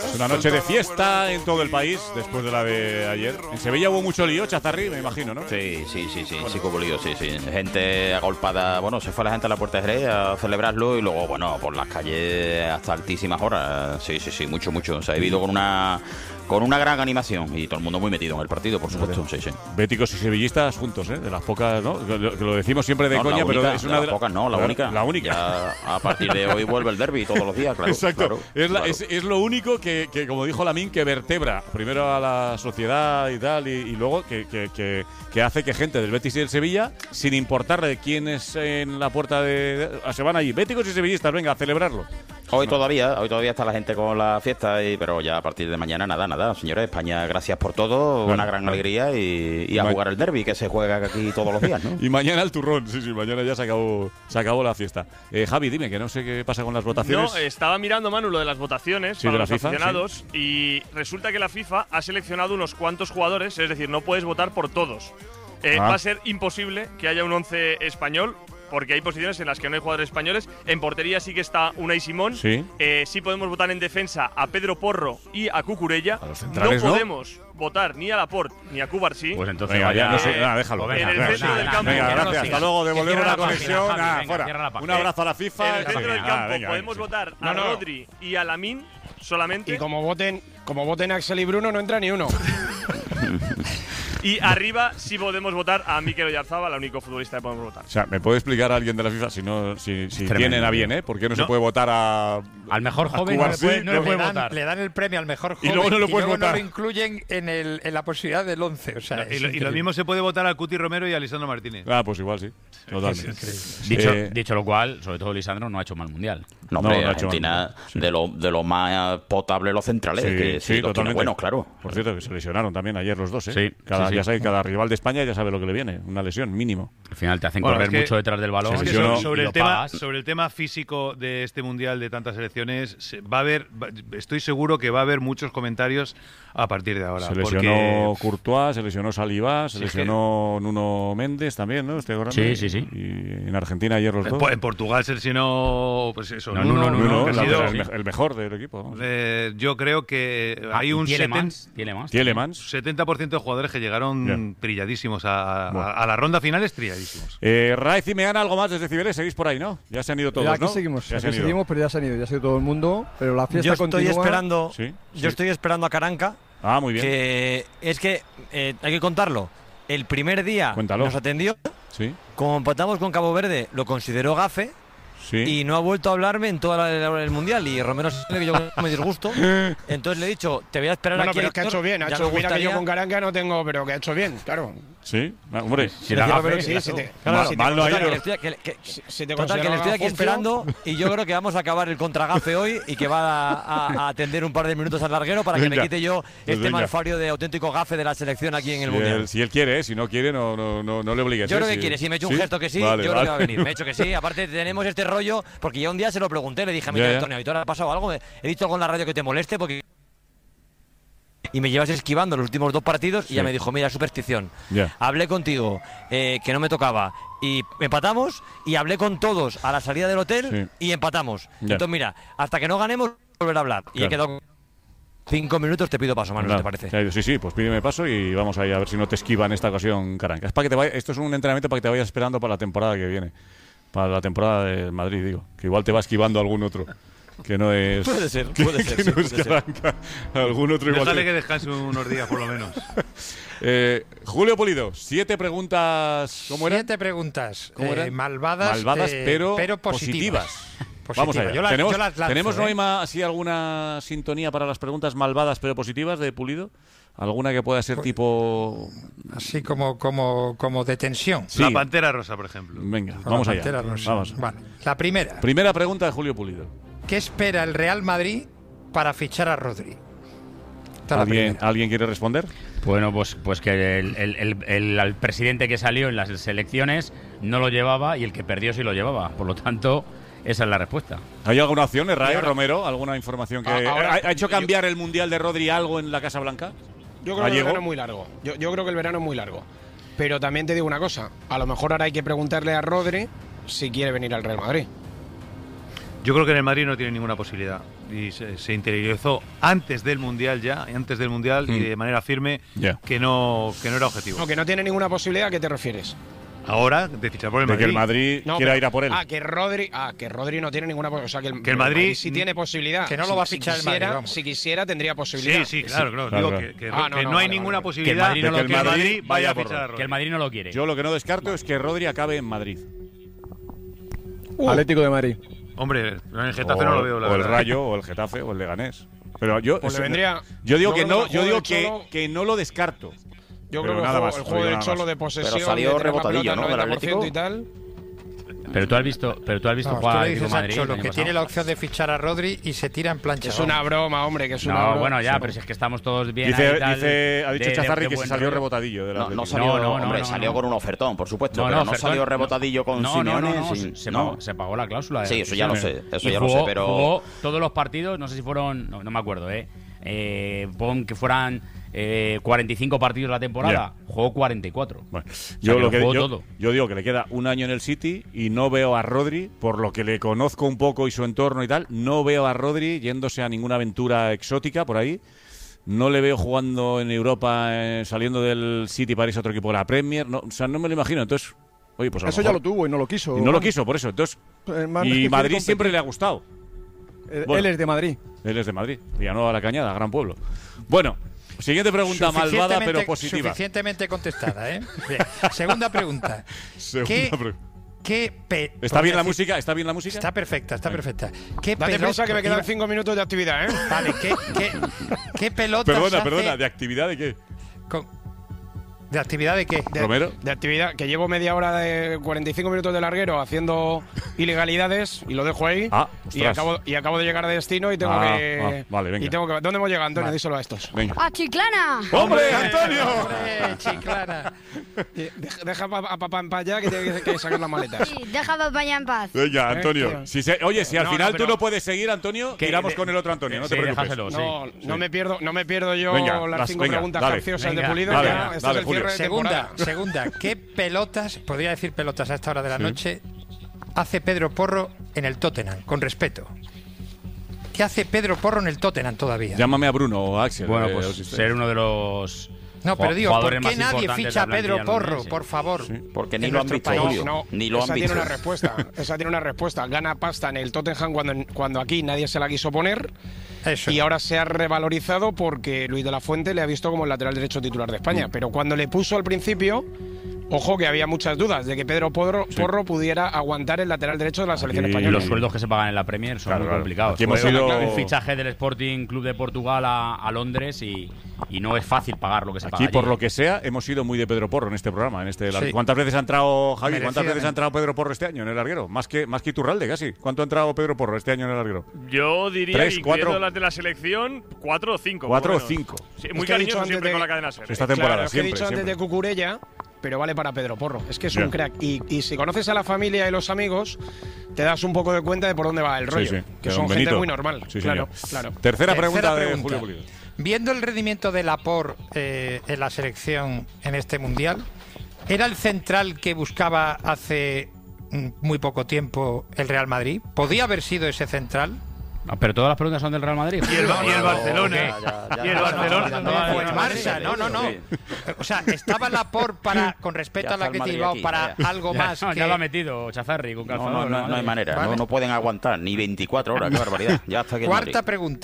Es una noche de fiesta en todo el país después de la de ayer. En Sevilla hubo mucho lío, Chazarri, me imagino, ¿no? Sí, hubo lío, sí. Gente agolpada, bueno, se fue la gente a la Puerta de Jerez a celebrarlo y luego, bueno, por las calles hasta altísimas horas. Sí, mucho. Se ha vivido con una gran animación y todo el mundo muy metido en el partido, por supuesto. Sí. Béticos y sevillistas juntos, ¿eh? De las pocas, ¿no? Que lo decimos siempre de coña, única, pero es una de las pocas, no, la única. La única. Ya, a partir de hoy vuelve el derbi todos los días, claro. Exacto. Claro. Es lo único que, como dijo Lamine, que vertebra primero a la sociedad y tal, y luego que hace que gente del Betis y del Sevilla, sin importarle quién es en la puerta se van allí. Béticos y sevillistas, venga, a celebrarlo. Hoy todavía está la gente con la fiesta, pero ya a partir de mañana nada, señores. España, gracias por todo, una gran alegría y a jugar el derbi que se juega aquí todos los días, ¿no? Y mañana el turrón, sí, mañana ya se acabó la fiesta. Javi, dime, que no sé qué pasa con las votaciones. No, estaba mirando, Manu, lo de las votaciones para de la los FIFA, aficionados y resulta que la FIFA ha seleccionado unos cuantos jugadores, es decir, no puedes votar por todos. Va a ser imposible que haya un 11 español, porque hay posiciones en las que no hay jugadores españoles. En portería sí que está Unai Simón. Sí. Sí podemos votar en defensa a Pedro Porro y a Cucurella. A los centrales, no podemos votar ni a Laporte ni a Cubarsí. Pues entonces venga, ya, no sé, déjalo. En el centro del campo. Venga, gracias. Hasta luego, devolvemos la conexión. Javi, Fuera. cierra la Un abrazo a la FIFA. En el centro del campo venga, podemos votar a Rodri y a Lamine solamente. Y como voten Axel y Bruno, no entra ni uno. Y arriba sí podemos votar a Mikel Oyarzabal, el único futbolista que podemos votar. O sea, ¿me puede explicar a alguien de la FIFA si tienen a bien, por qué no se puede votar al mejor joven? No le puede votar. Le dan el premio al mejor joven y luego no lo puedes votar. No lo incluyen en la posibilidad del 11. O sea, y lo mismo se puede votar a Cuti Romero y a Lisandro Martínez. Pues igual sí. Totalmente. Dicho lo cual, sobre todo Lisandro no ha hecho mal mundial. No, hombre, Argentina, de lo más potable los centrales, sí, totalmente. Bueno, claro. Por cierto, que se lesionaron también ayer los dos, ¿eh? Sí. Ya sabéis, cada rival de España ya sabe lo que le viene, una lesión mínimo. Al final te hacen correr mucho detrás del balón. Sobre el tema físico de este mundial de tantas selecciones, estoy seguro que va a haber muchos comentarios a partir de ahora. Se lesionó Courtois, se lesionó Saliba, se lesionó Nuno Méndez también, ¿no? Sí. Y en Argentina ayer los dos. En Portugal se lesionó, pues eso, Nuno, que ha sido el mejor del equipo. Yo creo que hay un 70% de jugadores que llegaron trilladísimos a la ronda final, trilladísimos. Raiz y Meana, algo más desde Cibeles, seguís por ahí, ¿no? Ya se han ido todos, aquí ¿no? Seguimos, pero ya se han ido. Ya se ha ido todo el mundo, pero la fiesta continúa. Yo estoy esperando a Caranca. Muy bien. Que es que hay que contarlo. El primer día nos atendió. Sí. Como empatamos con Cabo Verde, lo consideró gafe. Sí. Y no ha vuelto a hablarme en todo el mundial. Y Romero sabe que yo me disgusto. Entonces le he dicho, te voy a esperar aquí. Pero es que ha hecho bien. Mira que yo con Caranca no tengo, pero que ha hecho bien, claro. Sí, hombre. Si te estoy aquí esperando y yo creo que vamos a acabar el contragafe hoy y que va a atender un par de minutos al larguero para que me quite yo malfario de auténtico gafe de la selección aquí en el mundial. Si él quiere, si no quiere, no le obligues. Yo creo que quiere. Si me he hecho un gesto que sí, yo creo que va a venir. Me he hecho que sí. Aparte tenemos este rollo, porque ya un día se lo pregunté, le dije a mi Antonio, ¿ha pasado algo? He dicho algo en la radio que te moleste porque y me llevas esquivando los últimos 2 partidos y ya me dijo, mira, superstición. Hablé contigo, que no me tocaba y empatamos y hablé con todos a la salida del hotel y empatamos. Entonces mira, hasta que no ganemos volver a hablar. Y he quedado 5 minutos, te pido paso, Manuel, ¿te parece? Sí, pues pídeme paso y vamos ahí a ver si no te esquiva en esta ocasión, Caranca. Es para que esto es un entrenamiento para que te vayas esperando para la temporada que viene. Para la temporada de Madrid, digo. Que igual te va esquivando algún otro. Que no es. Puede ser. Algún otro igual. Déjale que descanse unos días, por lo menos. Julio Pulido, 7 preguntas. ¿Cómo eran? 7 preguntas. ¿Cómo eran? Malvadas, pero positivas. Vamos allá. ¿Tenemos Noema así alguna sintonía para las preguntas malvadas pero positivas de Pulido? ¿Alguna que pueda ser tipo. Así como de tensión? Sí. La Pantera Rosa, por ejemplo. Venga, vamos allá. Vamos. Vale. La primera. Primera pregunta de Julio Pulido. ¿Qué espera el Real Madrid para fichar a Rodri? ¿Alguien quiere responder? Bueno, pues que el presidente que salió en las elecciones no lo llevaba y el que perdió sí lo llevaba. Por lo tanto, esa es la respuesta. ¿Hay alguna opción, Romero? ¿Alguna información que ha hecho cambiar el Mundial de Rodri algo en la Casa Blanca? Yo creo que el verano es muy largo. Yo creo que el verano es muy largo. Pero también te digo una cosa. A lo mejor ahora hay que preguntarle a Rodri si quiere venir al Real Madrid. Yo creo que en el Madrid no tiene ninguna posibilidad. y se interiorizó antes del Mundial y de manera firme que no era objetivo. No, que no tiene ninguna posibilidad. ¿A qué te refieres? Ahora, de fichar por el Madrid. De que el Madrid quiera ir a por él. Que Rodri no tiene ninguna posibilidad. O sea, que el Madrid sí tiene posibilidad. Que no lo va a fichar el Madrid. Si quisiera, tendría posibilidad. Sí, claro. Digo que no hay ninguna posibilidad que el Madrid vaya a fichar a Rodri. Que el Madrid no lo quiere. Yo lo que no descarto es que Rodri acabe en Madrid. Atlético de Madrid. Hombre, en el Getafe no lo veo, la verdad. O el verdad. Rayo, o el Getafe, o el Leganés. Pero yo digo que no lo descarto. Yo creo que el juego del Cholo de posesión. Pero salió rebotadillo, ¿no? Del Atlético. Y tal. Pero tú has visto jugar al Atlético de Madrid. Cholo, que tiene la opción de fichar a Rodri y se tira en plancha. Es una broma, hombre, que es una broma. Bueno, ya, pero si es que estamos todos bien. Ha dicho Chazarri que se salió rebotadillo del Atlético. Salió con un ofertón, por supuesto, pero no salió rebotadillo con Simeone. Se pagó la cláusula. Sí, eso ya lo sé, pero jugó todos los partidos, no sé si fueron, no me acuerdo, pon que fueran 45 partidos la temporada, jugó 44. Bueno, yo digo que le queda un año en el City y no veo a Rodri, por lo que le conozco un poco y su entorno y tal, no veo a Rodri yéndose a ninguna aventura exótica por ahí. No le veo jugando en Europa, saliendo del City para irse a otro equipo de la Premier. No, o sea, no me lo imagino. Entonces, oye, pues eso ya lo tuvo y no lo quiso. Y no lo quiso, por eso. Entonces, y Madrid siempre le ha gustado. Él es de Madrid. Él es de Madrid. Villanueva la Cañada, gran pueblo. Bueno. Siguiente pregunta, malvada pero positiva. Suficientemente contestada, ¿eh? Bien. Segunda pregunta. ¿Está bien la música? ¿Está bien la música? Está perfecta, está perfecta. Date prisa que me quedan 5 minutos de actividad, ¿eh? Vale, ¿qué pelotas Perdona, ¿de actividad de qué? ¿De actividad de qué? ¿Romero? De actividad, que llevo media hora de 45 minutos de larguero haciendo ilegalidades y lo dejo ahí. Y acabo de llegar a destino y tengo que. Vale, venga. ¿Dónde hemos llegado, Antonio? Díselo a estos. Venga. ¡A Chiclana! ¡Hombre, Antonio! ¡Hombre, Chiclana! Deja a papá en paz ya, que tiene que sacar las maletas. Sí, deja a papá ya en paz. Venga, Antonio. Si al final tú no puedes seguir, Antonio, tiramos con el otro Antonio. No te preocupes. No me pierdo yo las 5 preguntas graciosas de Pulido. Segunda, ¿qué pelotas, podría decir pelotas a esta hora de la noche, hace Pedro Porro en el Tottenham? Con respeto. ¿Qué hace Pedro Porro en el Tottenham todavía? Llámame a Bruno o a Axel. Bueno, pues ser uno de los No, pero digo, ¿por qué nadie ficha a Pedro Porro, por favor? Sí, porque ni lo han visto, Julio. Ni lo han visto. Esa tiene una respuesta. Gana pasta en el Tottenham cuando aquí nadie se la quiso poner. Eso. Y ahora se ha revalorizado porque Luis de la Fuente le ha visto como el lateral derecho titular de España. Pero cuando le puso al principio, ojo que había muchas dudas de que Pedro Porro pudiera aguantar el lateral derecho de la selección española. Y los sueldos que se pagan en la Premier son muy complicados. Hemos ido el fichaje del Sporting Club de Portugal a Londres y no es fácil pagar lo que se paga. Aquí, por lo que sea, hemos ido muy de Pedro Porro en este programa. Sí. ¿Cuántas veces ha entrado, Javi? ¿Cuántas veces ha entrado Pedro Porro este año en el larguero? Más que Iturralde, casi. ¿Cuánto ha entrado Pedro Porro este año en el larguero? Yo diría, 3, incluyendo 4. las de la selección, 4 o 5. 4 o 5. Sí, muy cariñoso siempre con la cadena SER. Esta temporada, claro, siempre. He dicho antes de Cucurella, pero vale para Pedro Porro. Es que es un crack. Y si conoces a la familia y los amigos, te das un poco de cuenta de por dónde va el rollo. Que son gente muy normal. Sí, claro. Tercera pregunta de Julio Pulido. Viendo el rendimiento de Laporte en la selección en este Mundial, ¿era el central que buscaba hace muy poco tiempo el Real Madrid? ¿Podía haber sido ese central? Pero todas las preguntas son del Real Madrid. Y el Barcelona. Y el Barcelona. O el Barça, no. O sea, ¿estaba Laporte con respecto a la que Bilbao para algo más? Ya lo ha metido Chazarri con calzador. No hay manera. No pueden aguantar ni 24 horas. Qué barbaridad. Ya está aquí.